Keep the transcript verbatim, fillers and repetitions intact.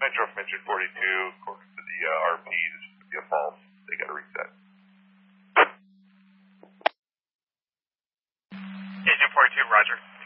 Metro from engine forty-two, according to the uh, R P, this would be a false. They got to reset. Engine forty-two, roger.